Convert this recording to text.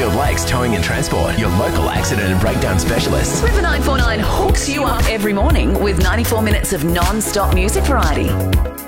of Lakes Towing and Transport, your local accident and breakdown specialists. River 949 hooks you up every morning with 94 minutes of non-stop music variety.